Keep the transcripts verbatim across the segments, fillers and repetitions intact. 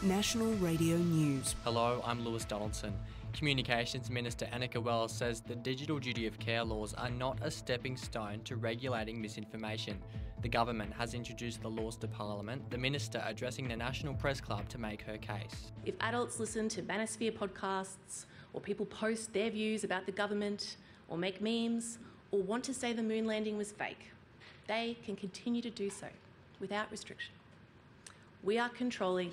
National Radio News. Hello, I'm Lewis Donaldson. Communications Minister Annika Wells says the digital duty of care laws are not a stepping stone to regulating misinformation. The government has introduced the laws to Parliament, the minister addressing the National Press Club to make her case. If adults listen to Manosphere podcasts, or people post their views about the government, or make memes, or want to say the moon landing was fake, they can continue to do so without restriction. We are controlling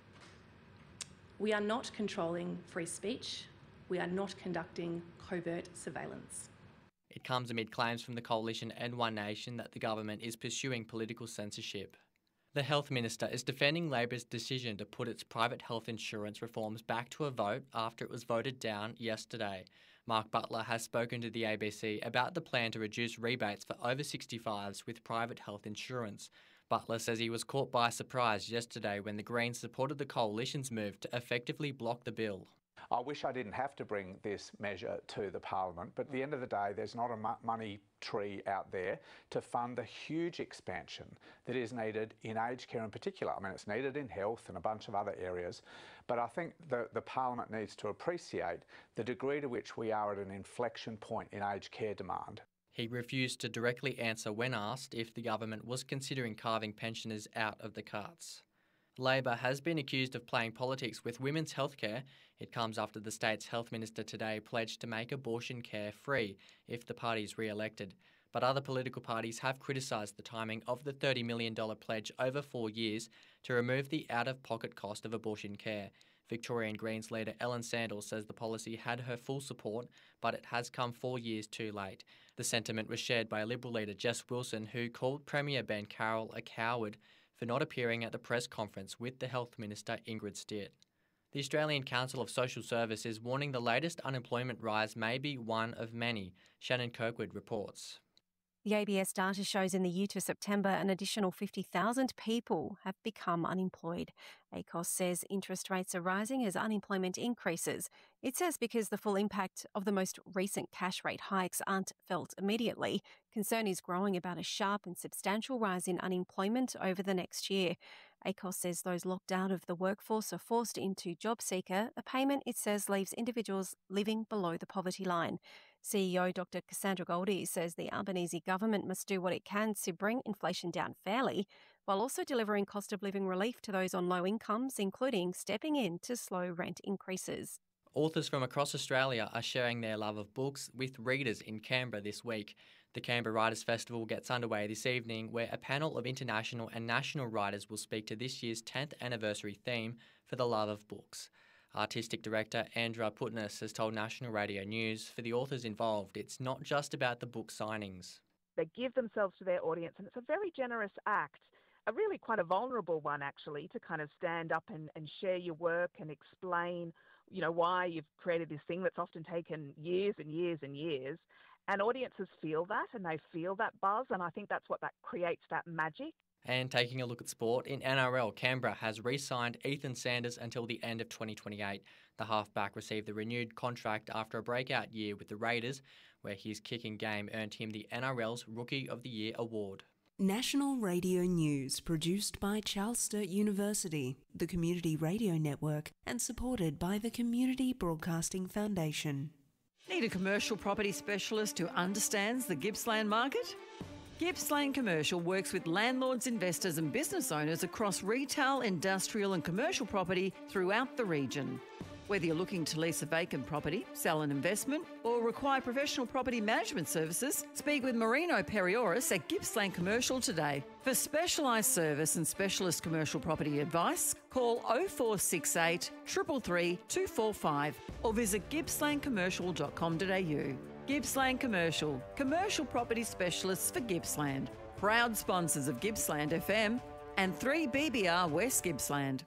We are not controlling free speech. We are not conducting covert surveillance. It comes amid claims from the coalition and One Nation that the government is pursuing political censorship. The Health Minister is defending Labor's decision to put its private health insurance reforms back to a vote after it was voted down yesterday. Mark Butler has spoken to the A B C about the plan to reduce rebates for over sixty-fives with private health insurance. Butler says he was caught by surprise yesterday when the Greens supported the coalition's move to effectively block the bill. I wish I didn't have to bring this measure to the Parliament, but at the end of the day, there's not a money tree out there to fund the huge expansion that is needed in aged care in particular. I mean, it's needed in health and a bunch of other areas, but I think the, the Parliament needs to appreciate the degree to which we are at an inflection point in aged care demand. He refused to directly answer when asked if the government was considering carving pensioners out of the cuts. Labor has been accused of playing politics with women's healthcare. It comes after the state's health minister today pledged to make abortion care free if the party is re-elected. But other political parties have criticised the timing of the thirty million dollars pledge over four years to remove the out-of-pocket cost of abortion care. Victorian Greens leader Ellen Sandals says the policy had her full support, but it has come four years too late. The sentiment was shared by Liberal leader Jess Wilson, who called Premier Ben Carroll a coward for not appearing at the press conference with the Health Minister Ingrid Stiert. The Australian Council of Social Service is warning the latest unemployment rise may be one of many. Shannon Kirkwood reports. The A B S data shows in the year to September an additional fifty thousand people have become unemployed. A C O S says interest rates are rising as unemployment increases. It says because the full impact of the most recent cash rate hikes aren't felt immediately, concern is growing about a sharp and substantial rise in unemployment over the next year. A C O S says those locked out of the workforce are forced into JobSeeker, a payment it says leaves individuals living below the poverty line. C E O Doctor Cassandra Goldie says the Albanese government must do what it can to bring inflation down fairly, while also delivering cost of living relief to those on low incomes, including stepping in to slow rent increases. Authors from across Australia are sharing their love of books with readers in Canberra this week. The Canberra Writers Festival gets underway this evening, where a panel of international and national writers will speak to this year's tenth anniversary theme for the love of books. Artistic Director Andra Putness has told National Radio News for the authors involved, it's not just about the book signings. They give themselves to their audience, and it's a very generous act, a really quite a vulnerable one actually, to kind of stand up and, and share your work and explain, you know, why you've created this thing that's often taken years and years and years. And audiences feel that, and they feel that buzz, and I think that's what that creates, that magic. And taking a look at sport, in N R L, Canberra has re-signed Ethan Sanders until the end of twenty twenty-eight. The halfback received the renewed contract after a breakout year with the Raiders, where his kicking game earned him the N R L's Rookie of the Year award. National Radio News, produced by Charles Sturt University, the Community Radio Network, and supported by the Community Broadcasting Foundation. Need a commercial property specialist who understands the Gippsland market? Gippsland Commercial works with landlords, investors and business owners across retail, industrial and commercial property throughout the region. Whether you're looking to lease a vacant property, sell an investment or require professional property management services, speak with Marino Perioris at Gippsland Commercial today. For specialised service and specialist commercial property advice, call oh four six eight, three three three, two four five or visit gippsland commercial dot com dot a u. Gippsland Commercial, commercial property specialists for Gippsland. Proud sponsors of Gippsland F M and three B B R West Gippsland.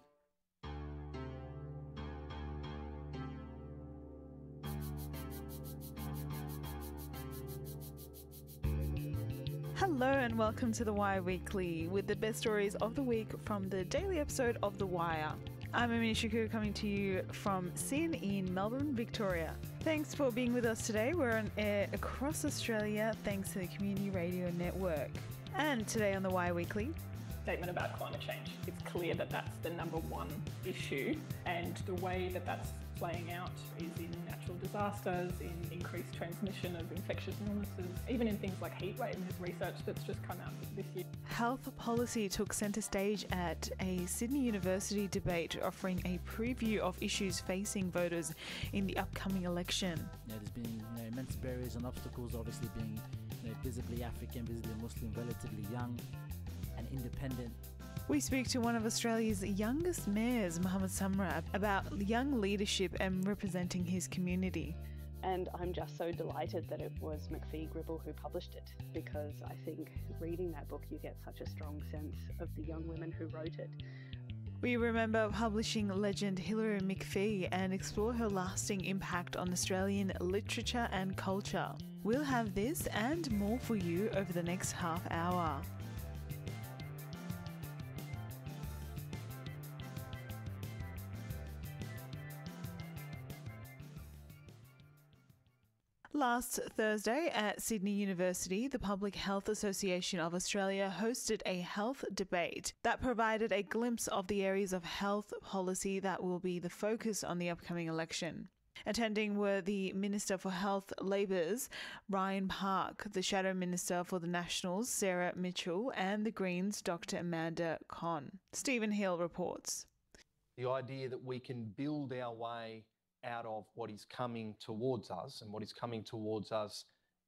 Hello and welcome to The Wire Weekly with the best stories of the week from the daily episode of The Wire. I'm Amini Shakur coming to you from Sin in Melbourne, Victoria. Thanks for being with us today. We're on air across Australia thanks to the Community Radio Network. And today on The Wire Weekly, statement about climate change. It's clear that that's the number one issue, and the way that that's playing out is in natural disasters, in increased transmission of infectious illnesses, even in things like heat wave. There's research that's just come out this year. Health policy took centre stage at a Sydney University debate offering a preview of issues facing voters in the upcoming election. Yeah, there's been you know, immense barriers and obstacles, obviously being you know, visibly African, visibly Muslim, relatively young and independent. We speak to one of Australia's youngest mayors, Mohammed Samra, about young leadership and representing his community. And I'm just so delighted that it was McPhee Gribble who published it, because I think reading that book you get such a strong sense of the young women who wrote it. We remember publishing legend Hilary McPhee and explore her lasting impact on Australian literature and culture. We'll have this and more for you over the next half hour. Last Thursday at Sydney University, the Public Health Association of Australia hosted a health debate that provided a glimpse of the areas of health policy that will be the focus on the upcoming election. Attending were the Minister for Health Labor's Ryan Park, the Shadow Minister for the Nationals Sarah Mitchell, and the Greens Doctor Amanda Conn. Stephen Hill reports. The idea that we can build our way out of what is coming towards us, and what is coming towards us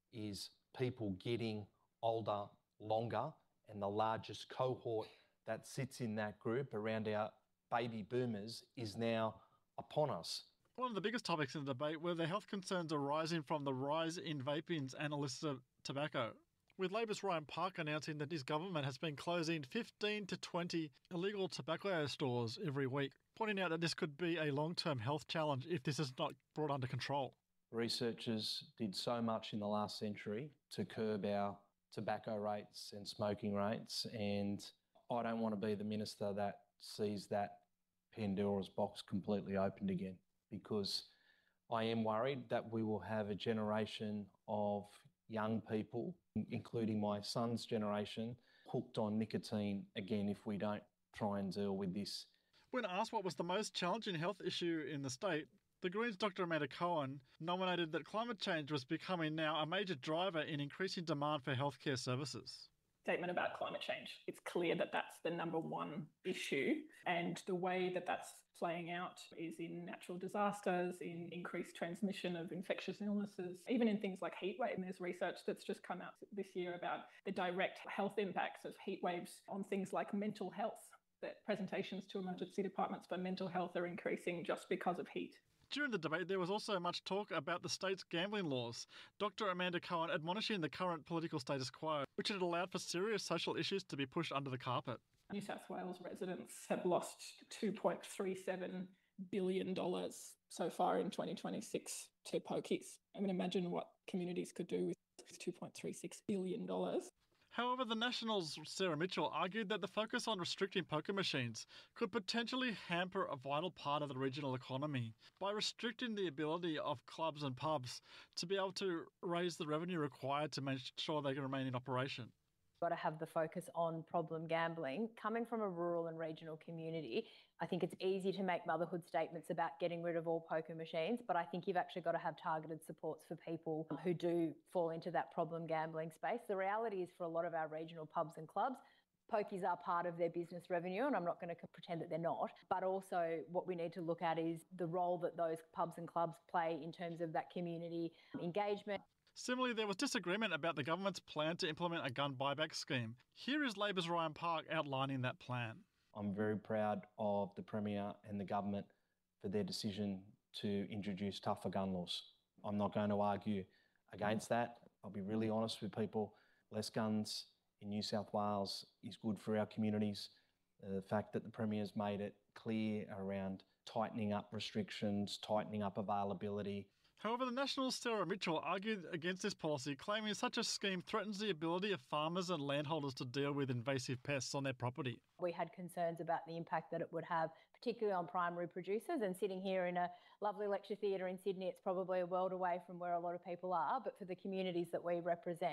is people getting older longer, and the largest cohort that sits in that group around our baby boomers is now upon us. One of the biggest topics in the debate were the health concerns arising from the rise in vaping and illicit tobacco, with Labor's Ryan Park announcing that his government has been closing fifteen to twenty illegal tobacco stores every week, pointing out that this could be a long-term health challenge if this is not brought under control. Researchers did so much in the last century to curb our tobacco rates and smoking rates, and I don't want to be the minister that sees that Pandora's box completely opened again, because I am worried that we will have a generation of young people, including my son's generation, hooked on nicotine again if we don't try and deal with this. When asked what was the most challenging health issue in the state, the Greens' Doctor Amanda Conn nominated that climate change was becoming now a major driver in increasing demand for healthcare services. Statement about climate change. It's clear that that's the number one issue, and the way that that's playing out is in natural disasters, in increased transmission of infectious illnesses, even in things like heat wave. And there's research that's just come out this year about the direct health impacts of heat waves on things like mental health, that presentations to emergency departments for mental health are increasing just because of heat. During the debate, there was also much talk about the state's gambling laws. Doctor Amanda Conn admonishing the current political status quo, which had allowed for serious social issues to be pushed under the carpet. New South Wales residents have lost two point three seven billion dollars so far in twenty twenty-six to pokies. I mean, imagine what communities could do with two point three six billion dollars. However, the Nationals' Sarah Mitchell argued that the focus on restricting poker machines could potentially hamper a vital part of the regional economy by restricting the ability of clubs and pubs to be able to raise the revenue required to make sure they can remain in operation. Got to have the focus on problem gambling. Coming from a rural and regional community, I think it's easy to make motherhood statements about getting rid of all poker machines, but I think you've actually got to have targeted supports for people who do fall into that problem gambling space. The reality is, for a lot of our regional pubs and clubs, pokies are part of their business revenue, and I'm not going to pretend that they're not. But also what we need to look at is the role that those pubs and clubs play in terms of that community engagement. Similarly, there was disagreement about the government's plan to implement a gun buyback scheme. Here is Labor's Ryan Park outlining that plan. I'm very proud of the Premier and the government for their decision to introduce tougher gun laws. I'm not going to argue against that. I'll be really honest with people. Less guns in New South Wales is good for our communities. The fact that the Premier's made it clear around tightening up restrictions, tightening up availability. However, the Nationals' Sarah Mitchell argued against this policy, claiming such a scheme threatens the ability of farmers and landholders to deal with invasive pests on their property. We had concerns about the impact that it would have, particularly on primary producers. And sitting here in a lovely lecture theatre in Sydney, it's probably a world away from where a lot of people are, but for the communities that we represent.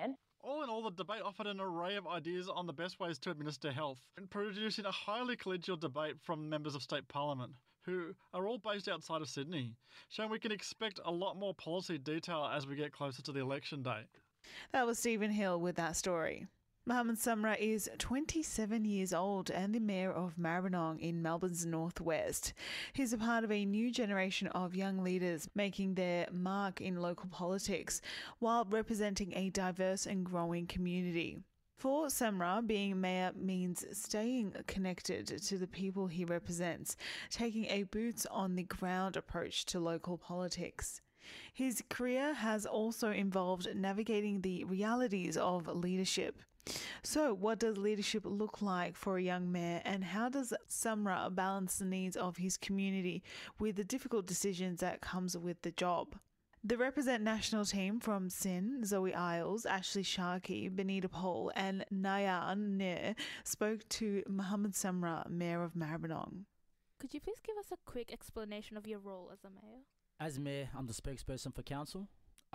All in all, the debate offered an array of ideas on the best ways to administer health, and producing a highly collegial debate from members of state parliament, who are all based outside of Sydney, showing we can expect a lot more policy detail as we get closer to the election day. That was Stephen Hill with that story. Mohammed Samra is twenty-seven years old and the Mayor of Maribyrnong in Melbourne's northwest. He's a part of a new generation of young leaders making their mark in local politics while representing a diverse and growing community. For Samra, being mayor means staying connected to the people he represents, taking a boots-on-the-ground approach to local politics. His career has also involved navigating the realities of leadership. So, what does leadership look like for a young mayor, and how does Samra balance the needs of his community with the difficult decisions that comes with the job? The Represent national team from Sin, Zoe Isles, Ashley Sharkey, Benita Paul and Nayan Nir spoke to Mohammed Samra, Mayor of Maribyrnong. Could you please give us a quick explanation of your role as a mayor? As mayor, I'm the spokesperson for council.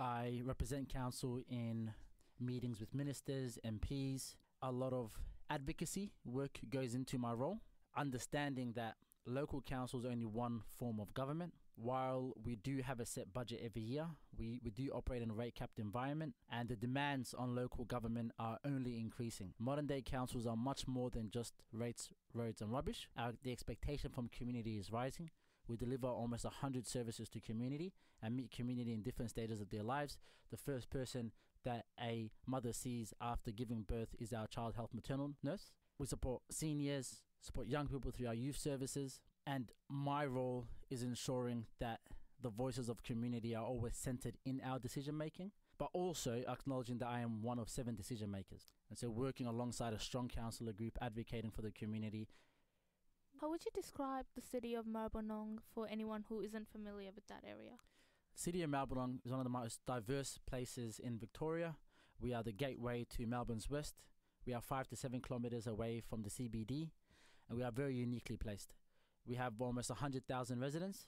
I represent council in meetings with ministers, M Ps. A lot of advocacy work goes into my role, understanding that local council is only one form of government. While we do have a set budget every year, we, we do operate in a rate-capped environment, and the demands on local government are only increasing. Modern-day councils are much more than just rates, roads and rubbish. Our, the expectation from community is rising. We deliver almost one hundred services to community and meet community in different stages of their lives. The first person that a mother sees after giving birth is our child health maternal nurse. We support seniors, support young people through our youth services, and my role is ensuring that the voices of community are always centered in our decision making, but also acknowledging that I am one of seven decision makers. And so working alongside a strong councillor group advocating for the community. How would you describe the city of Maribyrnong for anyone who isn't familiar with that area? City of Maribyrnong is one of the most diverse places in Victoria. We are the gateway to Melbourne's west. We are five to seven kilometres away from the C B D, and we are very uniquely placed. We have almost one hundred thousand residents.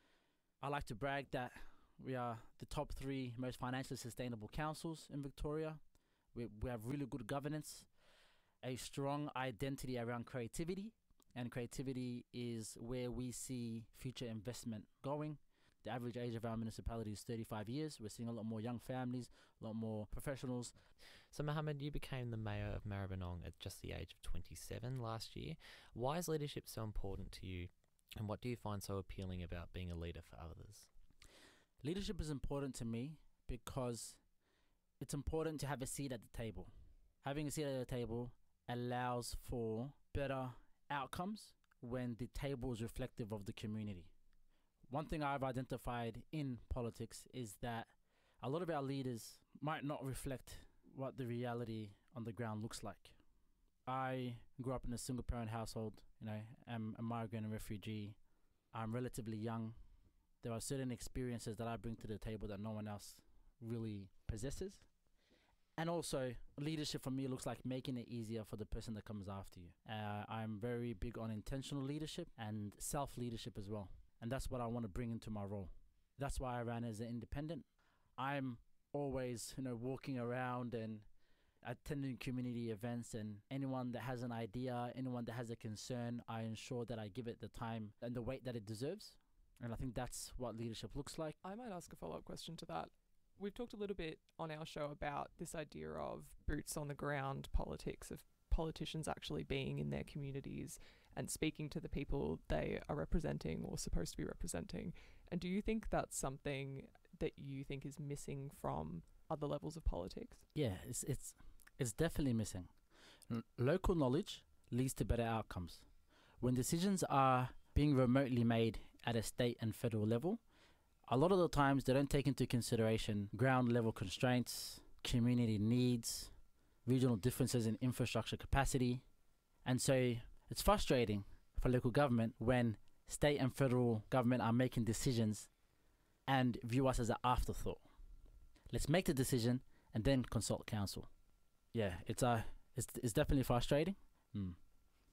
I like to brag that we are the top three most financially sustainable councils in Victoria. We, we have really good governance, a strong identity around creativity, and creativity is where we see future investment going. The average age of our municipality is thirty-five years. We're seeing a lot more young families, a lot more professionals. So Mohammed, you became the mayor of Maribyrnong at just the age of twenty-seven last year. Why is leadership so important to you, and what do you find so appealing about being a leader for others? Leadership is important to me because it's important to have a seat at the table. Having a seat at the table allows for better outcomes when the table is reflective of the community. One thing I've identified in politics is that a lot of our leaders might not reflect what the reality on the ground looks like. I grew up in a single parent household, you know, I'm a migrant and refugee. I'm relatively young. There are certain experiences that I bring to the table that no one else really possesses. And also, leadership for me looks like making it easier for the person that comes after you. Uh, I'm very big on intentional leadership and self-leadership as well. And that's what I want to bring into my role. That's why I ran as an independent. I'm always, you know, walking around and attending community events, and anyone that has an idea, anyone that has a concern, I ensure that I give it the time and the weight that it deserves. And I think that's what leadership looks like. I might ask a follow-up question to that. We've talked a little bit on our show about this idea of boots on the ground politics, of politicians actually being in their communities and speaking to the people they are representing or supposed to be representing. And do you think that's something that you think is missing from other levels of politics? Yeah, it's it's it's definitely missing. L- local knowledge leads to better outcomes. When decisions are being remotely made at a state and federal level, a lot of the times they don't take into consideration ground level constraints, community needs, regional differences in infrastructure capacity. And so it's frustrating for local government when state and federal government are making decisions and view us as an afterthought. Let's make the decision and then consult council. Yeah, it's uh, it's, it's definitely frustrating. Mm.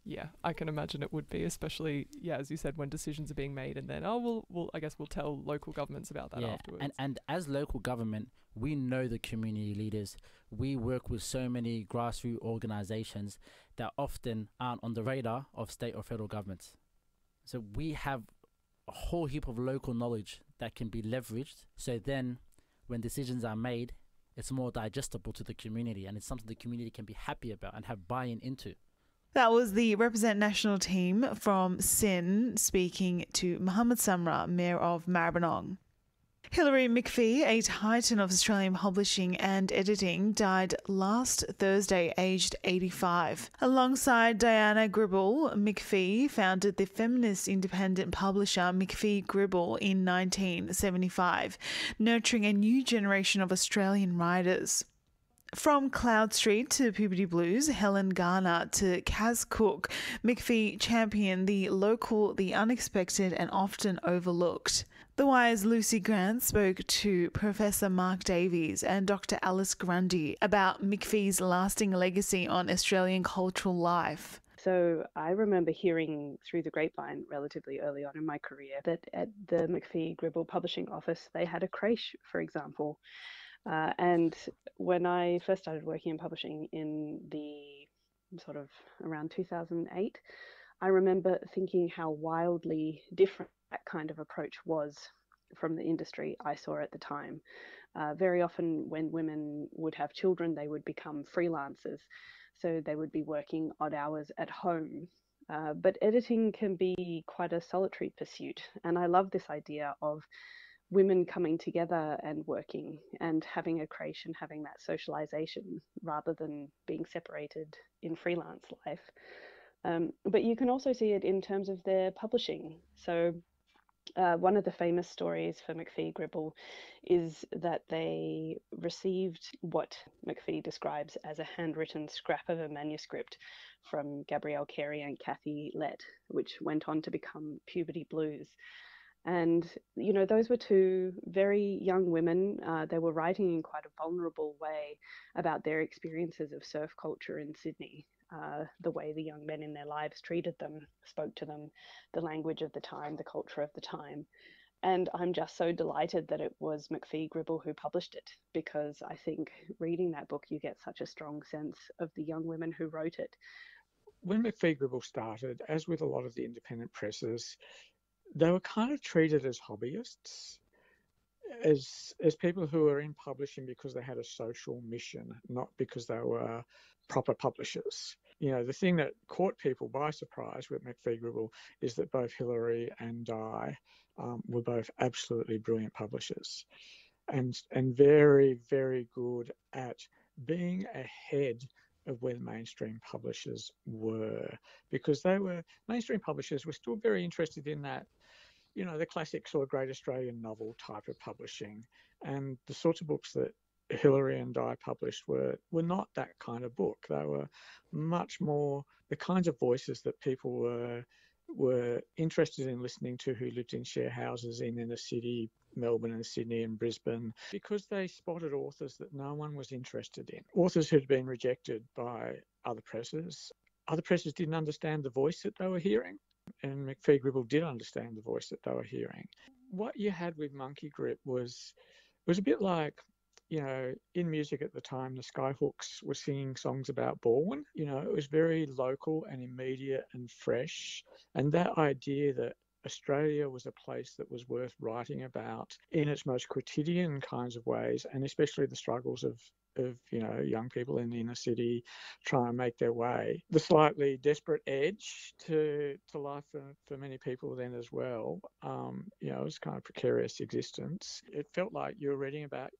Yeah, I can imagine it would be, especially, yeah, as you said, when decisions are being made and then, oh, we'll, we'll I guess we'll tell local governments about that yeah, afterwards. And, and as local government, we know the community leaders. We work with so many grassroots organizations that often aren't on the radar of state or federal governments. So we have a whole heap of local knowledge that can be leveraged. So then when decisions are made, it's more digestible to the community, and it's something the community can be happy about and have buy-in into. That was the Represent National team from SYN speaking to Mohammed Samra, Mayor of Maribyrnong. Hilary McPhee, a titan of Australian publishing and editing, died last Thursday, aged eighty-five. Alongside Diana Gribble, McPhee founded the feminist independent publisher McPhee Gribble in nineteen seventy-five, nurturing a new generation of Australian writers. From Cloud Street to Puberty Blues, Helen Garner to Kaz Cook, McPhee championed the local, the unexpected and often overlooked. The Wire's Lucy Grant spoke to Professor Mark Davies and Doctor Alice Grundy about McPhee's lasting legacy on Australian cultural life. So I remember hearing through the grapevine relatively early on in my career that at the McPhee Gribble publishing office, they had a creche, for example. Uh, and when I first started working in publishing in the sort of around two thousand eight, I remember thinking how wildly different that kind of approach was from the industry I saw at the time. Uh, very often when women would have children, they would become freelancers. So they would be working odd hours at home. Uh, but editing can be quite a solitary pursuit. And I love this idea of women coming together and working and having a creche and having that socialization rather than being separated in freelance life. Um, but you can also see it in terms of their publishing. So uh, one of the famous stories for McPhee Gribble is that they received what McPhee describes as a handwritten scrap of a manuscript from Gabrielle Carey and Kathy Lett, which went on to become Puberty Blues. And, you know, those were two very young women. Uh, they were writing in quite a vulnerable way about their experiences of surf culture in Sydney, uh, the way the young men in their lives treated them, spoke to them, the language of the time, the culture of the time. And I'm just so delighted that it was McPhee Gribble who published it, because I think reading that book, you get such a strong sense of the young women who wrote it. When McPhee Gribble started, as with a lot of the independent presses, they were kind of treated as hobbyists, as as people who were in publishing because they had a social mission, not because they were proper publishers. You know, the thing that caught people by surprise with McPhee Gribble is that both Hilary and Di um, were both absolutely brilliant publishers, and and very, very good at being ahead of where the mainstream publishers were, because they were mainstream publishers were still very interested in that, you know, the classic sort of great Australian novel type of publishing, and the sorts of books that Hilary and Di published were were not that kind of book. They were much more the kinds of voices that people were were interested in listening to who lived in share houses in inner city Melbourne and Sydney and Brisbane, because they spotted authors that no one was interested in, authors who'd been rejected by other presses. Other presses didn't understand the voice that they were hearing, and McPhee Gribble did understand the voice that they were hearing. What you had with Monkey Grip was was a bit like, you know, in music at the time, the Skyhooks were singing songs about Bourne. You know, it was very local and immediate and fresh. And that idea that Australia was a place that was worth writing about in its most quotidian kinds of ways, and especially the struggles of, of you know, young people in the inner city trying to make their way. The slightly desperate edge to to life for, for many people then as well. Um, you know, it was kind of precarious existence. It felt like you were reading about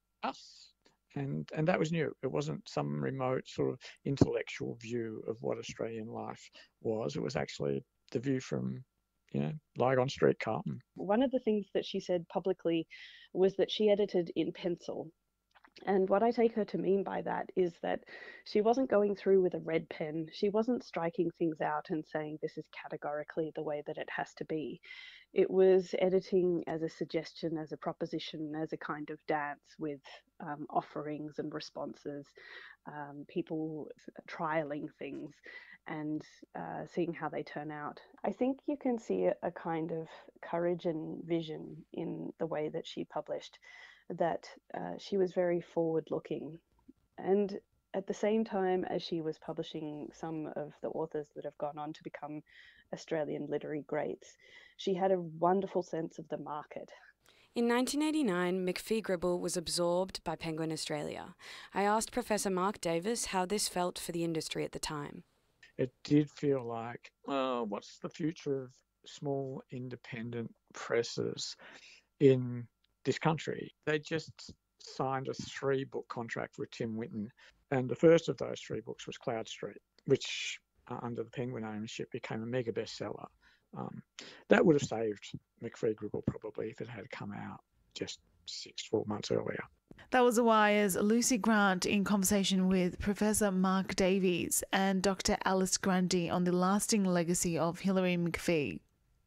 us. And and that was new. It wasn't some remote sort of intellectual view of what Australian life was. It was actually the view from, you know, Lygon Street, Carlton. One of the things that she said publicly was that she edited in pencil. And what I take her to mean by that is that she wasn't going through with a red pen. She wasn't striking things out and saying this is categorically the way that it has to be. It was editing as a suggestion, as a proposition, as a kind of dance with um, offerings and responses, um, people trialing things. and uh, seeing how they turn out. I think you can see a, a kind of courage and vision in the way that she published, that uh, she was very forward-looking. And at the same time as she was publishing some of the authors that have gone on to become Australian literary greats, she had a wonderful sense of the market. In nineteen eighty-nine, McPhee Gribble was absorbed by Penguin Australia. I asked Professor Mark Davis how this felt for the industry at the time. It did feel like, oh, what's the future of small independent presses in this country? They just signed a three-book contract with Tim Whitten, and the first of those three books was Cloud Street, which uh, under the Penguin ownership became a mega bestseller. Um, that would have saved McPhee Gribble probably if it had come out just six, twelve months earlier. That was The Wire's Lucy Grant in conversation with Professor Mark Davies and Doctor Alice Grundy on the lasting legacy of Hilary McPhee.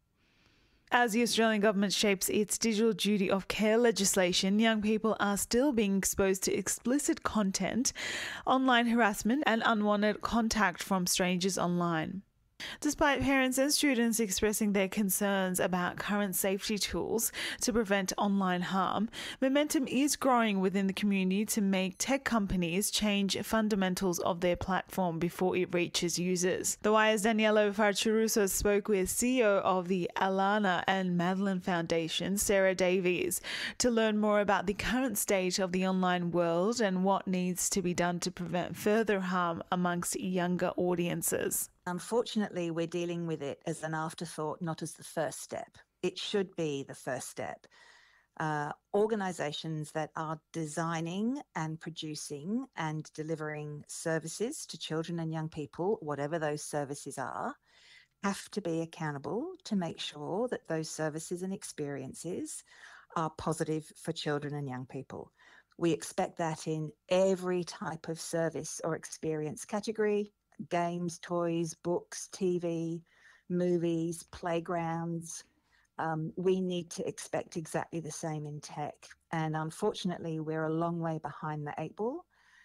As the Australian government shapes its digital duty of care legislation, young people are still being exposed to explicit content, online harassment and unwanted contact from strangers online. Despite parents and students expressing their concerns about current safety tools to prevent online harm, momentum is growing within the community to make tech companies change fundamentals of their platform before it reaches users. The Wire's Daniela Farciruso spoke with C E O of the Alana and Madeline Foundation, Sarah Davies, to learn more about the current state of the online world and what needs to be done to prevent further harm amongst younger audiences. Unfortunately, we're dealing with it as an afterthought, not as the first step. It should be the first step. Uh, organisations that are designing and producing and delivering services to children and young people, whatever those services are, have to be accountable to make sure that those services and experiences are positive for children and young people. We expect that in every type of service or experience category: games, toys, books, T V, movies, playgrounds. Um, we need to expect exactly the same in tech. And unfortunately, we're a long way behind the eight ball.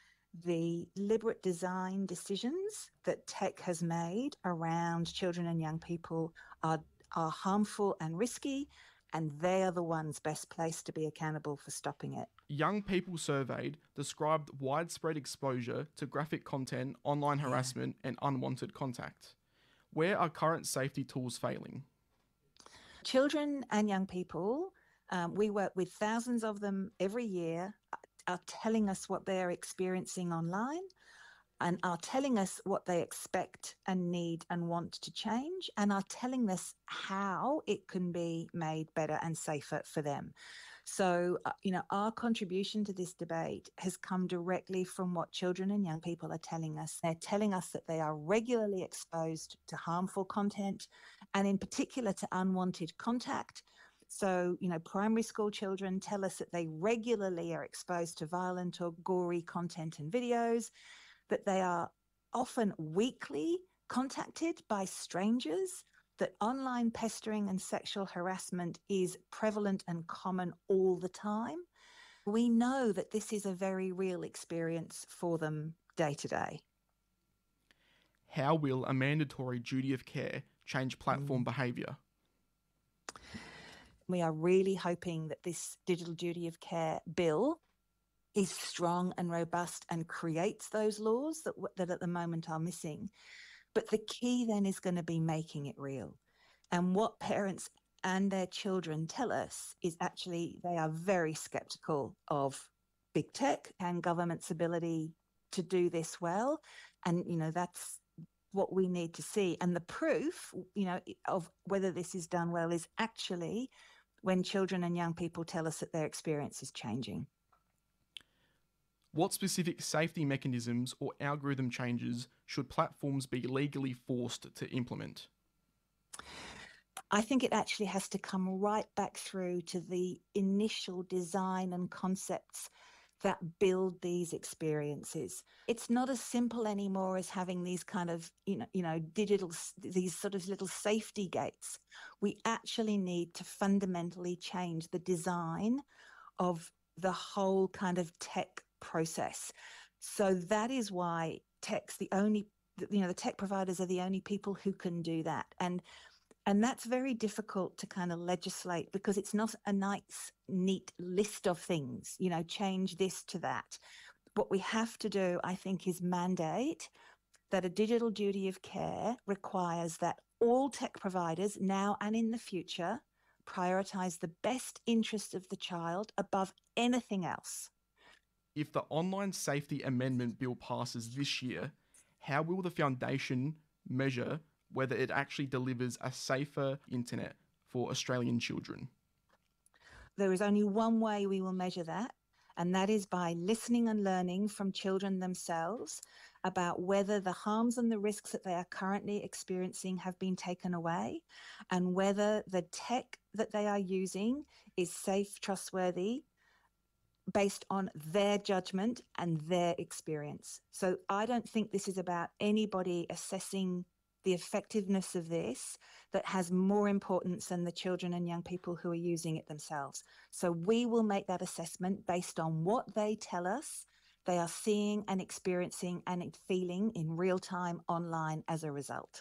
The deliberate design decisions that tech has made around children and young people are, are harmful and risky, and they are the ones best placed to be accountable for stopping it. Young people surveyed described widespread exposure to graphic content, online harassment, and unwanted contact. Where are current safety tools failing? Children and young people, um, we work with thousands of them every year, are telling us what they're experiencing online and are telling us what they expect and need and want to change, and are telling us how it can be made better and safer for them. So, uh, you know, our contribution to this debate has come directly from what children and young people are telling us. They're telling us that they are regularly exposed to harmful content, and in particular to unwanted contact. So, you know, primary school children tell us that they regularly are exposed to violent or gory content and videos, that they are often weekly contacted by strangers, that online pestering and sexual harassment is prevalent and common all the time. We know that this is a very real experience for them day to day. How will a mandatory duty of care change platform mm. behaviour? We are really hoping that this digital duty of care bill is strong and robust and creates those laws that, that at the moment are missing. But the key then is going to be making it real. And what parents and their children tell us is actually they are very sceptical of big tech and government's ability to do this well. And, you know, that's what we need to see. And the proof, you know, of whether this is done well is actually when children and young people tell us that their experience is changing. What specific safety mechanisms or algorithm changes should platforms be legally forced to implement? I think it actually has to come right back through to the initial design and concepts that build these experiences. It's not as simple anymore as having these kind of, you know, you know, digital, these sort of little safety gates. We actually need to fundamentally change the design of the whole kind of tech process. So that is why tech's the only you know, the tech providers are the only people who can do that. And And that's very difficult to kind of legislate because it's not a nice, neat list of things, you know, change this to that. What we have to do, I think, is mandate that a digital duty of care requires that all tech providers now and in the future prioritise the best interest of the child above anything else. If the Online Safety Amendment Bill passes this year, how will the Foundation measure whether it actually delivers a safer internet for Australian children? There is only one way we will measure that, and that is by listening and learning from children themselves about whether the harms and the risks that they are currently experiencing have been taken away, and whether the tech that they are using is safe, trustworthy, based on their judgment and their experience. So I don't think this is about anybody assessing the effectiveness of this that has more importance than the children and young people who are using it themselves. So we will make that assessment based on what they tell us they are seeing and experiencing and feeling in real time online as a result.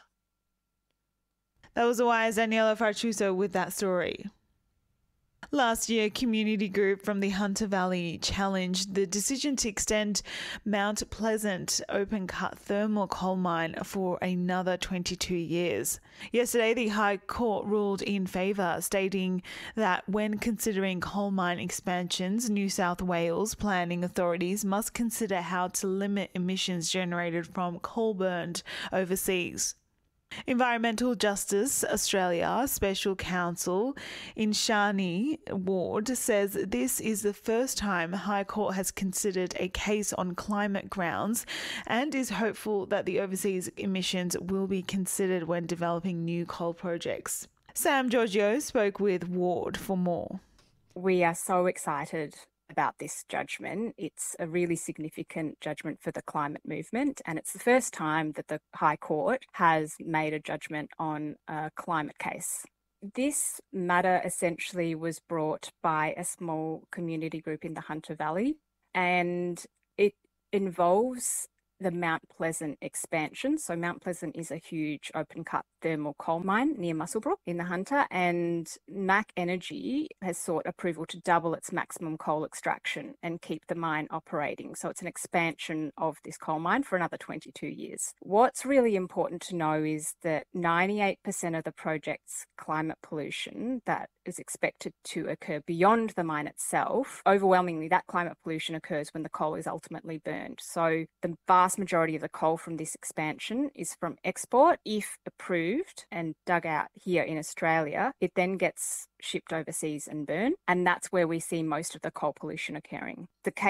That was the Wire's Daniela Farchuso with that story. Last year, a community group from the Hunter Valley challenged the decision to extend Mount Pleasant open-cut thermal coal mine for another twenty-two years. Yesterday, the High Court ruled in favour, stating that when considering coal mine expansions, New South Wales planning authorities must consider how to limit emissions generated from coal burned overseas. Environmental Justice Australia Special Counsel Inshani Ward says this is the first time High Court has considered a case on climate grounds and is hopeful that the overseas emissions will be considered when developing new coal projects. Sam Giorgio spoke with Ward for more. We are so excited about this judgment. It's a really significant judgment for the climate movement, and it's the first time that the High Court has made a judgment on a climate case. This matter essentially was brought by a small community group in the Hunter Valley, and it involves the Mount Pleasant expansion. So Mount Pleasant is a huge open-cut thermal coal mine near Muswellbrook in the Hunter, and M A C Energy has sought approval to double its maximum coal extraction and keep the mine operating. So it's an expansion of this coal mine for another twenty-two years. What's really important to know is that ninety-eight percent of the project's climate pollution that is expected to occur beyond the mine itself, overwhelmingly that climate pollution occurs when the coal is ultimately burned. So the vast majority of the coal from this expansion is from export. If approved and dug out here in Australia, it then gets shipped overseas and burned, and that's where we see most of the coal pollution occurring. The case